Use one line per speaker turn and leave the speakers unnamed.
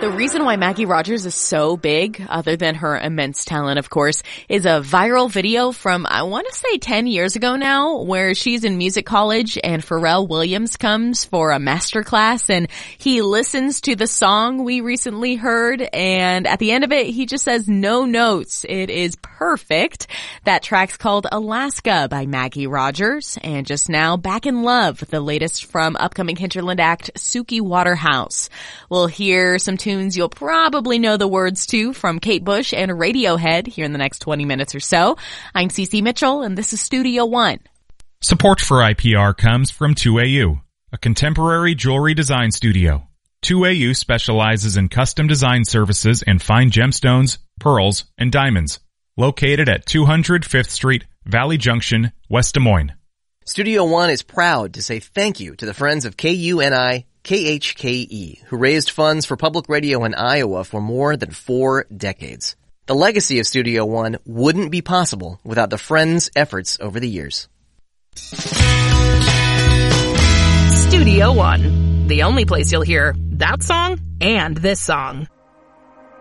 The reason why Maggie Rogers is so big, other than her immense talent, of course, is a viral video from, I want to say 10 years ago now, where she's in music college and Pharrell Williams comes for a masterclass and he listens to the song we recently heard, and at the end of it, he just says no notes. It is perfect. That track's called Alaska by Maggie Rogers, and just now, Back in Love, the latest from upcoming Hinterland act Suki Waterhouse. We'll hear some tunes you'll probably know the words to from Kate Bush and Radiohead here in the next 20 minutes or so. I'm Cece Mitchell, and this is Studio One.
Support for IPR comes from 2AU, a contemporary jewelry design studio. 2AU specializes in custom design services and fine gemstones, pearls, and diamonds. Located at 200 5th Street, Valley Junction, West Des Moines.
Studio One is proud to say thank you to the friends of KUNI KHKE, who raised funds for public radio in Iowa for more than 4 decades. The legacy of Studio One wouldn't be possible without the friends' efforts over the years.
Studio One, the only place you'll hear that song and this song.